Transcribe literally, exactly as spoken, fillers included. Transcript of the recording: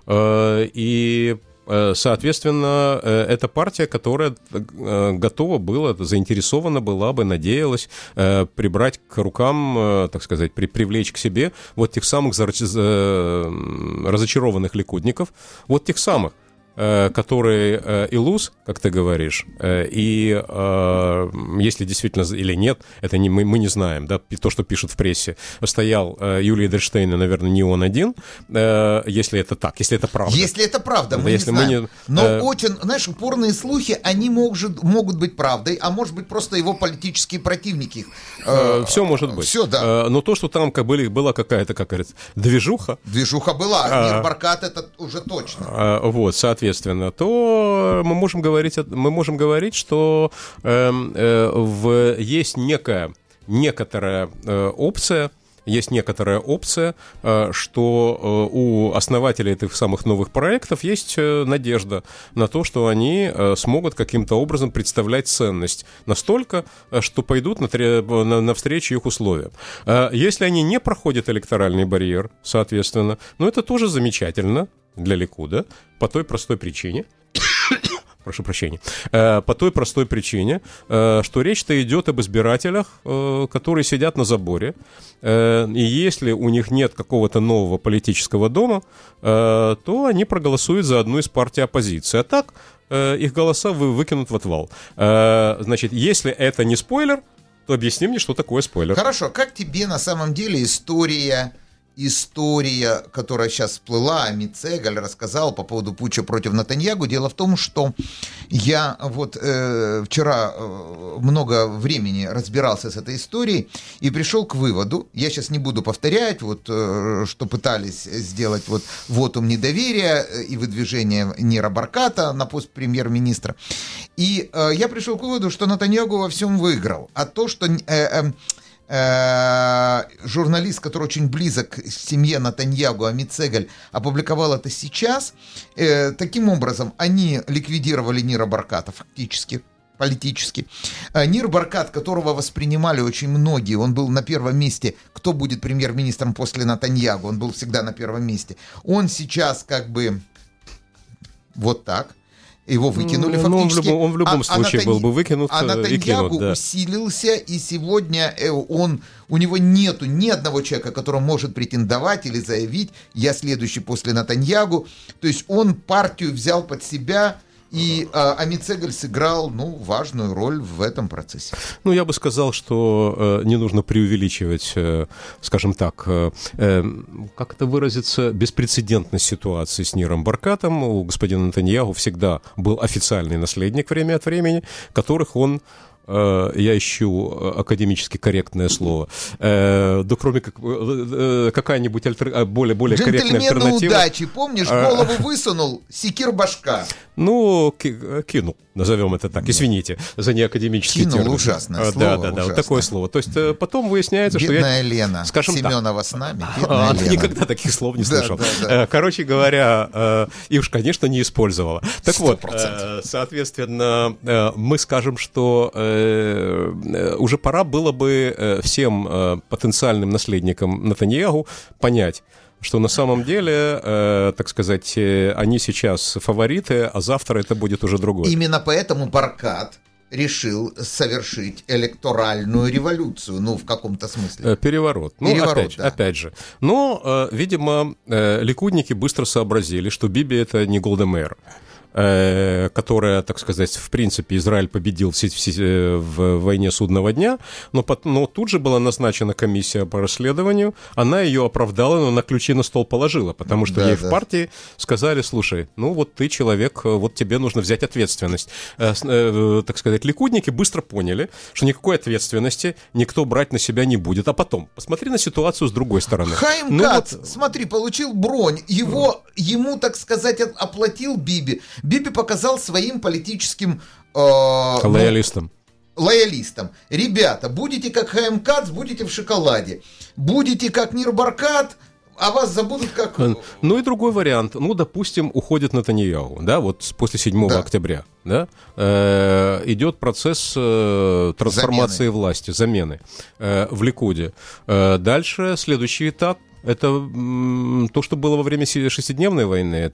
И, соответственно, это партия, которая готова была, заинтересована была бы, надеялась прибрать к рукам, так сказать, привлечь к себе вот тех самых разочарованных ликудников, вот тех самых, который Илус, как ты говоришь, и если действительно или нет, это не, мы, мы не знаем, да, то, что пишут в прессе, стоял Юлий Эдельштейн, и, наверное, не он один, если это так, если это правда. Если это правда, мы да, не если знаем. Мы не, Но э... очень, знаешь, упорные слухи, они может, могут быть правдой, а может быть просто его политические противники. Э, все может быть. Все, да. Но то, что там как были, была какая-то, как говорится, движуха. Движуха была, а Нир Баркат это уже точно. Вот, соответственно, то мы можем говорить, мы можем говорить, что э, э, в, есть некая, некоторая э, опция, есть некоторая опция, э, что э, у основателей этих самых новых проектов есть э, надежда на то, что они э, смогут каким-то образом представлять ценность настолько, э, что пойдут на, на, навстречу их условиям. Э, если они не проходят электоральный барьер, соответственно, ну это тоже замечательно для Ликуда по той простой причине, прошу прощения, по той простой причине, что речь-то идет об избирателях, которые сидят на заборе, и если у них нет какого-то нового политического дома, то они проголосуют за одну из партий оппозиции, а так их голоса выкинут в отвал. Значит, если это не спойлер, то объясни мне, что такое спойлер. Хорошо, как тебе на самом деле история... История, которая сейчас всплыла, Амит Сегаль рассказал по поводу путча против Нетаньяху. Дело в том, что я вот э, вчера э, много времени разбирался с этой историей и пришел к выводу, я сейчас не буду повторять, вот, э, что пытались сделать вот вотум недоверия и выдвижение Нира Барката на пост премьер-министра. И э, я пришел к выводу, что Нетаньяху во всем выиграл. А то, что... Э, э, журналист, который очень близок к семье Нетаньяху, Амит Сегаль, опубликовал это сейчас. Таким образом, они ликвидировали Нира Барката фактически, политически. Нир Баркат, которого воспринимали очень многие, он был на первом месте, кто будет премьер-министром после Нетаньяху, он был всегда на первом месте. Он сейчас как бы вот так. Его выкинули ну, фактически. Он в любом, он в любом а, случае а был бы выкинут а и кинут, да. усилился, и сегодня он, у него нету ни одного человека, который может претендовать или заявить, я следующий после Нетаньяху. То есть он партию взял под себя, и а, Амит Сегаль сыграл, ну, важную роль в этом процессе. Ну, я бы сказал, что э, не нужно преувеличивать, э, скажем так, э, э, как это выразиться, беспрецедентность ситуации с Ниром Баркатом. У господина Нетаньяху всегда был официальный наследник время от времени, которых он, э, я ищу академически корректное слово, э, да кроме как э, какая-нибудь альтер... более, более корректная альтернатива. Джентльмены удачи, помнишь, голову высунул, секир башка. Ну, кинул, назовем это так. Извините за неакадемический кинул, термин. ужасное слово. Да, да, да, ужасное. Вот такое слово. То есть потом выясняется, бедная что я... Лена, скажем Семенова так, с нами, а, Лена. Никогда таких слов не слышал. Да, да, да. Короче говоря, и уж, конечно, не использовала. Так сто процентов. Вот, соответственно, мы скажем, что уже пора было бы всем потенциальным наследникам Нетаньяху понять, что на самом деле, э, так сказать, э, они сейчас фавориты, а завтра это будет уже другое. Именно поэтому Баркат решил совершить электоральную революцию, ну, в каком-то смысле. Э, переворот. Ну, Переворот, опять, да. опять же. Но, э, видимо, э, ликудники быстро сообразили, что Биби — это не Голда Меир, которая, так сказать, в принципе, Израиль победил в, в войне судного дня, но, но тут же была назначена комиссия по расследованию, она ее оправдала, но на ключи на стол положила, потому что да, ей да. в партии сказали: слушай, ну вот ты человек, вот тебе нужно взять ответственность. Так сказать, ликудники быстро поняли, что никакой ответственности никто брать на себя не будет. А потом, посмотри на ситуацию с другой стороны. Хаим ну, Кац, вот... смотри, получил бронь, его, ему, так сказать, оплатил Биби. Биби показал своим политическим... Э, лоялистам. Ну, лоялистам. Ребята, будете как Хаим Кац, будете в шоколаде. Будете как Нир Баркат, а вас забудут как... Ну и другой вариант. Ну, допустим, уходит Нетаньяху, да, вот после седьмого да. октября, да, э, идет процесс э, трансформации замены. власти, замены э, в Ликуде. Э, дальше следующий этап. Это то, что было во время шестидневной войны.